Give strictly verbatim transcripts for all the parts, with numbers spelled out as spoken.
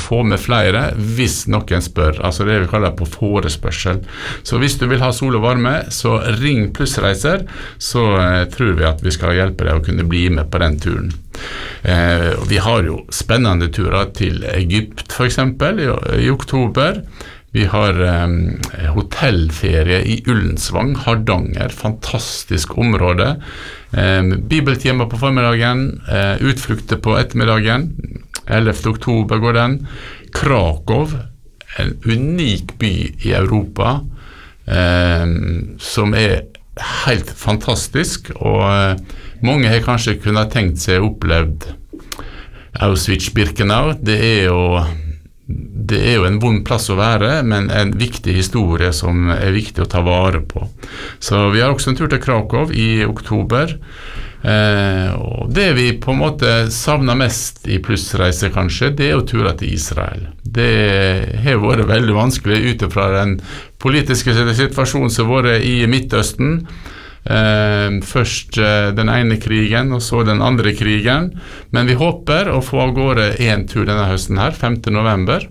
få med flere hvis noen spør, altså det vi kaller på forespørsel. Så hvis du vil ha sol og varme, så ring Plussreiser, så eh, tror vi at vi skal hjelpe deg å kunne bli med på den turen. Eh, vi har jo spennende turer til Egypt for eksempel i, i oktober. Vi har um, hotellferie i Ullensvang, Hardanger, fantastisk område. Um, Bibeltimer på formiddagen, uh, utflukter på ettermiddagen, ellevte oktober går den. Krakow, en unik by i Europa, um, som er helt fantastisk, og uh, mange har kanskje kunnet tenkt seg opplevd Auschwitz-Birkenau. Det er jo Det er jo en vond plass å være, men en viktig historie som er viktig å ta vare på. Så vi har også en tur til Krakow i oktober, eh, og det vi på en måte savner mest i Plussreiser kanskje, det er jo turer til Israel. Det har vært veldig vanskelig utenfra den politiske situasjonen som har vært i Midtøsten. Uh, først uh, den ene krigen og så den andre krigen, men vi håper å få av gårde en tur denne høsten her, femte november,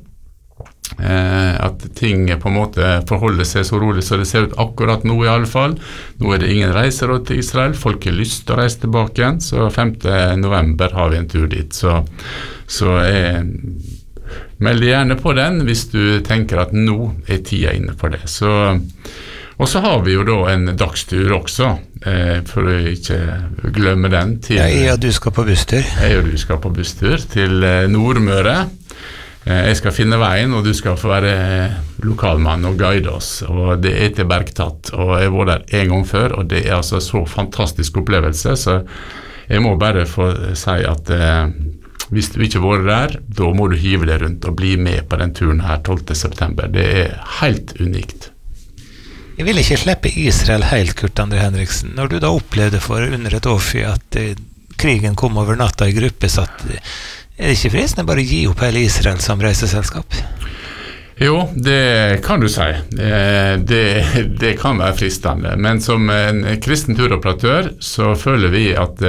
uh, at ting på en måte forholder seg så rolig så det ser ut akkurat nå i alle fall. Nå er det ingen reiseråd til Israel, folk har lyst til å reise tilbake igjen, så femte november har vi en tur dit, så, så jeg melder gjerne på den hvis du tenker at nå er tida inne for det. Så og så har vi jo da en dagstur også, eh, for å ikke glemme den. Til, ja, jeg og du skal på busstur. Jeg og du skal på busstur til eh, Nordmøre. Eh, jeg skal finne veien, og du skal få være lokalmann og guide oss. Og det er til Bergtatt, og jeg var der en gang før, og det er altså så fantastisk opplevelse, så jeg må bare få si at eh, hvis du ikke var der, da må du hive deg rundt og bli med på den turen her tolvte september. Det er helt unikt. Jeg vil ikke slippe Israel helt, Kurt André Henriksen. Når du da opplevde for under et år siden at eh, krigen kom over natta i gruppe, så at, er det ikke fristende bare å gi opp hele Israel som reiseselskap? Jo, det kan du si. Eh, det, det kan være fristende. Men som en kristen turoperatør så føler vi at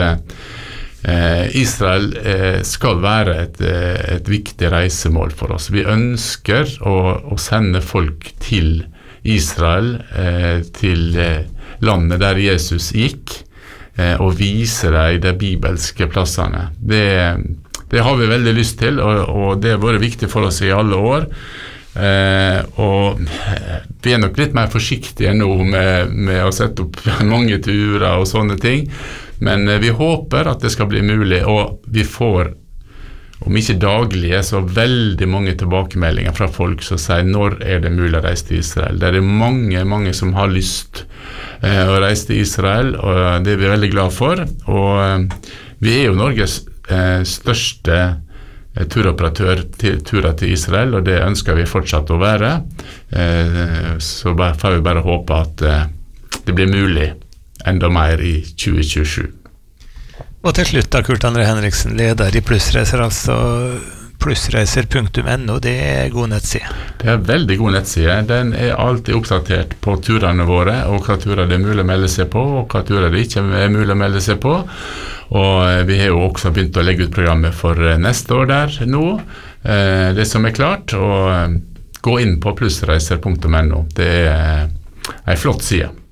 eh, Israel eh, skal være et, et viktig reisemål for oss. Vi ønsker å, å sende folk til Israel, eh, til eh, landet der Jesus gikk, eh, og vise deg de bibelske plassene. Det, det har vi veldig lyst til, og, og det har vært viktig for oss i alle år. Eh, og vi er nok litt mer forsiktige nå med, med å sette opp mange turer og sånne ting, men eh, vi håper at det skal bli mulig, og vi får om ikke daglige, så veldig mange tilbakemeldinger fra folk som sier når er det mulig å reise til Israel. Det er mange, mange som har lyst eh, å reise til Israel, og det er vi veldig glad for. Og eh, vi er jo Norges eh, største eh, turoperatør til turer til Israel, og det ønsker vi fortsatt å være. Eh, så bare, får vi bare håpe at eh, det blir mulig enda mer i tjue tjuesju. Og til slutt da, Kurt André Henriksen, leder i Plussreiser, altså plussreiser punktum no, det er god nettside. Det er veldig god nettside. Den er alltid oppdatert på turene våre, og hva turer det er mulig å melde seg på, og hva turer det ikke er mulig å melde seg på. Og vi har jo også begynt å legge ut programmet for neste år der nå, det som er klart, og gå inn på plussreiser punktum no. Det er en flott side.